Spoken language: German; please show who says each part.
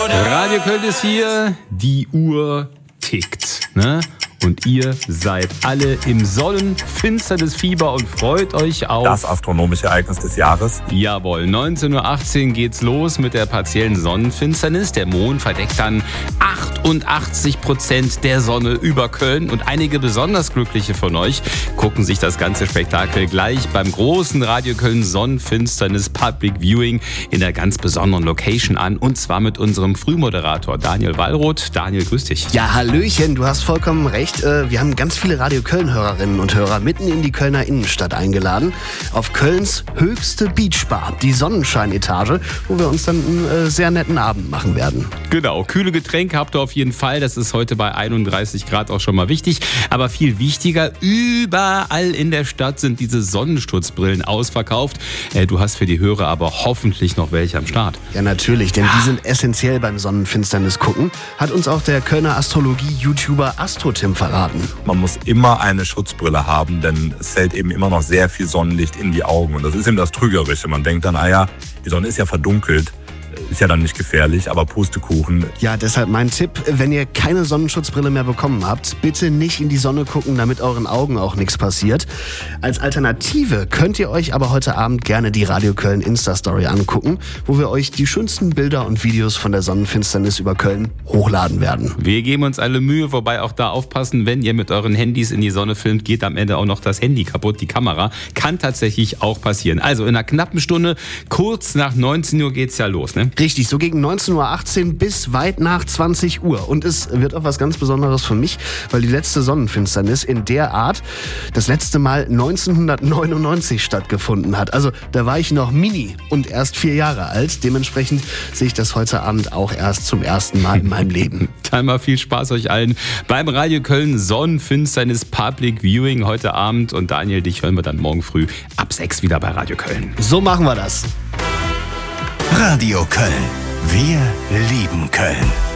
Speaker 1: Radio Köln ist hier, die Uhr tickt, ne? Und ihr seid alle im Sonnenfinsternisfieber und freut euch auf
Speaker 2: das astronomische Ereignis des Jahres.
Speaker 1: Jawohl, 19.18 Uhr geht's los mit der partiellen Sonnenfinsternis. Der Mond verdeckt dann 88% der Sonne über Köln. Und einige besonders Glückliche von euch gucken sich das ganze Spektakel gleich beim großen Radio Köln Sonnenfinsternis Public Viewing in der ganz besonderen Location an. Und zwar mit unserem Frühmoderator Daniel Wallroth. Daniel, grüß dich.
Speaker 3: Ja, hallöchen, du hast vollkommen recht. Wir haben ganz viele Radio Köln-Hörerinnen und Hörer mitten in die Kölner Innenstadt eingeladen. Auf Kölns höchste Beachbar, die Sonnenscheinetage, wo wir uns dann einen sehr netten Abend machen werden.
Speaker 1: Genau, kühle Getränke habt ihr auf jeden Fall. Das ist heute bei 31 Grad auch schon mal wichtig. Aber viel wichtiger, überall in der Stadt sind diese Sonnenschutzbrillen ausverkauft. Du hast für die Hörer aber hoffentlich noch welche am Start.
Speaker 3: Ja, natürlich, denn die sind essentiell beim Sonnenfinsternis gucken. Hat uns auch der Kölner Astrologie-YouTuber Astro-Tim verraten.
Speaker 2: Man muss immer eine Schutzbrille haben, denn es fällt eben immer noch sehr viel Sonnenlicht in die Augen. Und das ist eben das Trügerische. Man denkt dann, die Sonne ist ja verdunkelt. Ist ja dann nicht gefährlich, aber Pustekuchen.
Speaker 3: Ja, deshalb mein Tipp, wenn ihr keine Sonnenschutzbrille mehr bekommen habt, bitte nicht in die Sonne gucken, damit euren Augen auch nichts passiert. Als Alternative könnt ihr euch aber heute Abend gerne die Radio Köln Insta-Story angucken, wo wir euch die schönsten Bilder und Videos von der Sonnenfinsternis über Köln hochladen werden.
Speaker 1: Wir geben uns alle Mühe, wobei auch da aufpassen, wenn ihr mit euren Handys in die Sonne filmt, geht am Ende auch noch das Handy kaputt, die Kamera. Kann tatsächlich auch passieren. Also in einer knappen Stunde, kurz nach 19 Uhr geht's ja los, ne?
Speaker 3: Richtig, so gegen 19.18 Uhr bis weit nach 20 Uhr. Und es wird auch was ganz Besonderes für mich, weil die letzte Sonnenfinsternis in der Art das letzte Mal 1999 stattgefunden hat. Also da war ich noch mini und erst 4 Jahre alt. Dementsprechend sehe ich das heute Abend auch erst zum ersten Mal in meinem Leben.
Speaker 1: Dann mal viel Spaß euch allen beim Radio Köln Sonnenfinsternis Public Viewing heute Abend. Und Daniel, dich hören wir dann morgen früh ab 6 wieder bei Radio Köln.
Speaker 3: So machen wir das.
Speaker 4: Radio Köln. Wir lieben Köln.